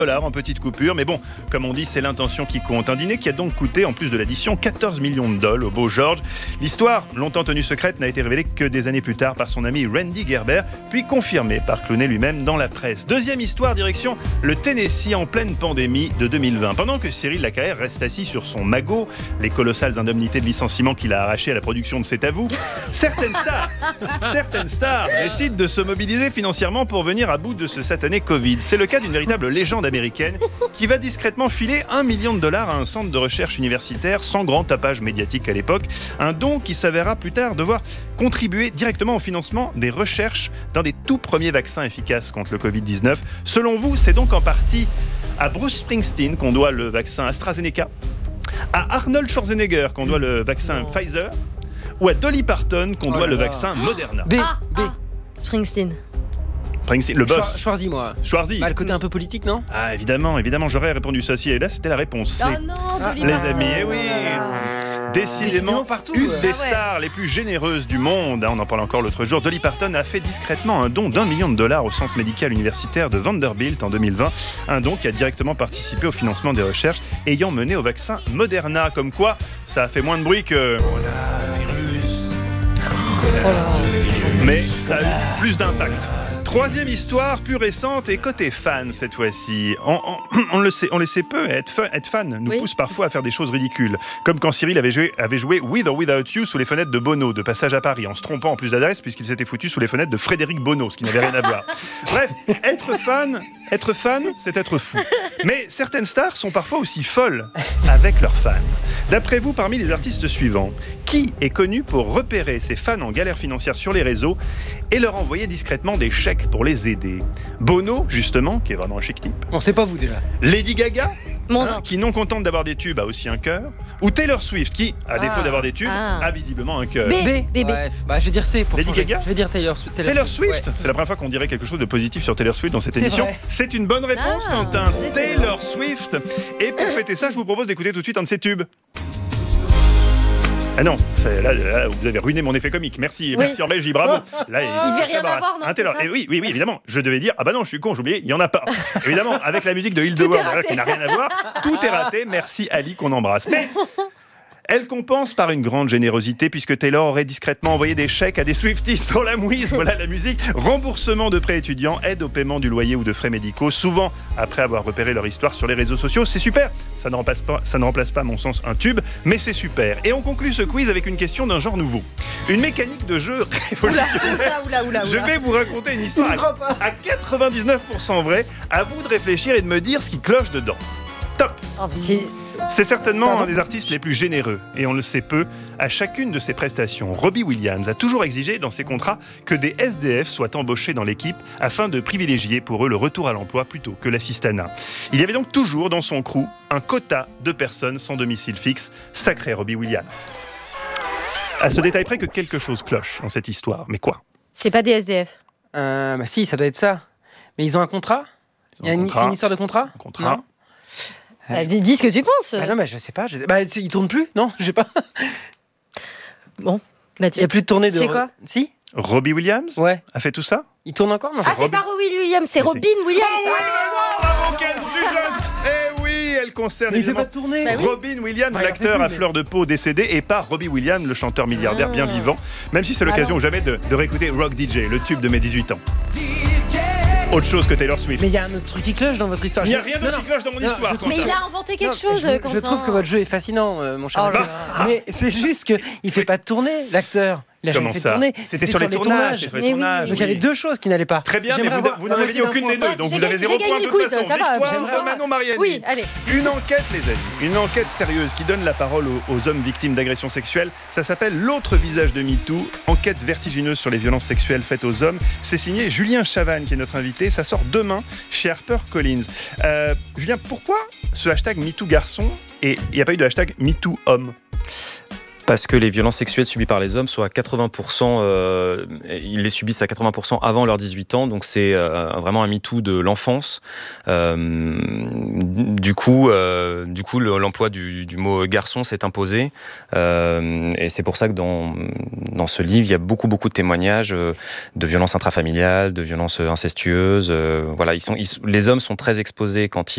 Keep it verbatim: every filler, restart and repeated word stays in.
dollars en petite coupure. Mais bon, comme on dit, c'est l'intention qui compte. Un dîner qui a donc coûté, en plus de l'addition, quatorze millions de dollars au beau George. L'histoire, longtemps tenue secrète, n'a été révélée que des années plus tard par son ami Randy Gerber, puis confirmée par Clooney lui-même dans la presse. Deuxième histoire, direction le Tennessee en pleine pandémie de deux mille vingt. Pendant que Cyril Lacaer reste assis sur son magot, les colossales indemnités de licenciement qu'il a arrachées à la production de C'est à vous, certaines stars, certaines stars décident de se mobiliser financièrement pour venir à bout de ce satané Covid. C'est le cas d'une véritable légende américaine qui va discrètement filer un million de dollars à un centre de recherche universitaire sans grand tapage médiatique à l'époque. Un don qui s'avérera plus tard devoir contribuer directement au financement des recherches d'un des tout premiers vaccins efficaces contre le covid dix-neuf. Selon vous, c'est donc en partie à Bruce Springsteen qu'on doit le vaccin AstraZeneca, à Arnold Schwarzenegger qu'on doit le vaccin oh. Pfizer, ou à Dolly Parton qu'on oh doit le là. vaccin Moderna. B, ah, B. Ah. Springsteen. Springsteen, le boss. Schwarzy, moi. Schwarzy. Bah, le côté un peu politique, non ? Ah, évidemment, évidemment, j'aurais répondu ceci. Et là, c'était la réponse C. Ah non, Dolly Les Parton. amis, eh oui. Décidément, partout, une ouais. des Ah ouais. stars les plus généreuses du monde. On en parlait encore l'autre jour. Dolly Parton a fait discrètement un don d'un million de dollars au centre médical universitaire de Vanderbilt en deux mille vingt. Un don qui a directement participé au financement des recherches ayant mené au vaccin Moderna. Comme quoi, ça a fait moins de bruit que... Mais ça a eu plus d'impact. Troisième histoire, plus récente et côté fan cette fois-ci. On, on, on le sait, on le sait peu, être fan, être fan nous oui. pousse parfois à faire des choses ridicules. Comme quand Cyril avait joué, avait joué With or Without You sous les fenêtres de Bono, de passage à Paris, en se trompant en plus d'adresse puisqu'il s'était foutu sous les fenêtres de Frédéric Bono, ce qui n'avait rien à voir. Bref, être fan, être fan, c'est être fou. Mais certaines stars sont parfois aussi folles avec leurs fans. D'après vous, parmi les artistes suivants, qui est connu pour repérer ses fans en galère financière sur les réseaux et leur envoyer discrètement des chèques pour les aider? Bono, justement, qui est vraiment un chic type. On sait pas vous déjà. Lady Gaga, Mon hein, qui non contente d'avoir des tubes a aussi un cœur. Ou Taylor Swift, qui, à défaut Ah. d'avoir des tubes, Ah. a visiblement un cœur. B. B. B, B. Ouais, bah, je vais dire C pour Lady changer. Gaga Je vais dire Taylor, Swift. Taylor Swift, Ouais. c'est la première fois qu'on dirait quelque chose de positif sur Taylor Swift dans cette C'est émission. vrai. C'est une bonne réponse, Ah, Quentin. c'est Taylor Swift. Et pour fêter ça, je vous propose d'écouter tout de suite un de ses tubes. Ah non, c'est- là, là, vous avez ruiné mon effet comique. Merci, Oui. merci en Belgique, bravo. Là, Il devait rien va. avoir, non, Un Taylor. c'est ça Et oui, oui, oui, évidemment. Je devais dire, ah bah non, je suis con, j'ai oublié, il y en a pas. Évidemment, avec la musique de Hildeworth, est raté. qui n'a rien à voir, tout est raté. Merci Ali qu'on embrasse. Mais elle compense par une grande générosité puisque Taylor aurait discrètement envoyé des chèques à des Swifties dans la mouise, voilà la musique. Remboursement de prêts étudiants, aide au paiement du loyer ou de frais médicaux, souvent après avoir repéré leur histoire sur les réseaux sociaux. C'est super, ça ne remplace pas, ça ne remplace pas à mon sens un tube, mais c'est super. Et on conclut ce quiz avec une question d'un genre nouveau. Une mécanique de jeu révolutionnaire. Oula, oula, oula. Je vais vous raconter une histoire à, à quatre-vingt-dix-neuf pour cent vraie. À vous de réfléchir et de me dire ce qui cloche dedans. Top. Oh, Si. C'est certainement Pardon un des artistes les plus généreux, et on le sait peu. À chacune de ses prestations, Robbie Williams a toujours exigé dans ses contrats que des S D F soient embauchés dans l'équipe afin de privilégier pour eux le retour à l'emploi plutôt que l'assistanat. Il y avait donc toujours dans son crew un quota de personnes sans domicile fixe. Sacré Robbie Williams. À ce détail près que quelque chose cloche dans cette histoire. Mais quoi? C'est pas des S D F. Euh, bah si, ça doit être ça. Mais ils ont un contrat. Ils ont Il y a un une, contrat. c'est une histoire de contrat. Un contrat. Non. Bah, dis, dis ce que tu penses. Bah non, mais je sais pas. Je sais... Bah, ils tournent plus, non? Je sais pas. Bon, bah tu... Il y a plus de tournée de. C'est quoi? Si. Robbie Williams Ouais. a fait tout ça? Il tourne encore, non? Ah, c'est Robin- pas Robbie Williams, c'est Mais Robin Williams. Bravo, quelle jugeote! Eh oui, elle concerne Mais il fait évidemment pas de tournée. Bah oui. Robin Williams, Bah, il en l'acteur fait plus, à mais- fleur de peau décédé, et pas Robbie Williams, le chanteur milliardaire bien Ah. vivant. Même si c'est l'occasion Alors. jamais de, de réécouter Rock D J, le tube de mes dix-huit ans. Autre chose que Taylor Swift. Mais il y a un autre truc qui cloche dans votre histoire. Il n'y a Je- rien non, d'autre non. qui cloche dans mon Non, histoire. je trouve- Mais Quentin. il a inventé quelque Non, chose, je, Quentin. je trouve que votre jeu est fascinant, euh, mon cher. Ah ami. bah. Mais c'est juste qu'il fait pas de tournée, l'acteur. Il a Comment jamais fait ça? de tournée. C'était sur les tournages. c'était sur les Mais oui. tournages, Donc il y avait oui. deux choses qui n'allaient pas. Très bien, mais J'aimerais vous, avoir- vous n'en avez dit avoir aucune des un point. deux, donc J'ai vous avez gagné- zéro j'ai point gagné de le toute quiz, façon. ça va, Victoire j'aime de bien. Manon Mariani. Oui, allez. Une enquête, les amis, une enquête sérieuse qui donne la parole aux, aux hommes victimes d'agressions sexuelles. Ça s'appelle L'autre visage de MeToo, enquête vertigineuse sur les violences sexuelles faites aux hommes. C'est signé Julien Chavannes qui est notre invité. Ça sort demain chez HarperCollins. Euh, Julien, pourquoi ce hashtag MeToo garçon et il n'y a pas eu de hashtag MeToo homme? Parce que les violences sexuelles subies par les hommes sont à quatre-vingts pour cent, euh, ils les subissent à quatre-vingts pour cent avant leurs dix-huit ans, donc c'est euh, vraiment un MeToo de l'enfance. Euh, du coup, euh, du coup le, l'emploi du, du mot garçon s'est imposé, euh, et c'est pour ça que dans, dans ce livre, il y a beaucoup, beaucoup de témoignages euh, de violences intrafamiliales, de violences incestueuses. Euh, voilà, ils sont, ils, les hommes sont très exposés quand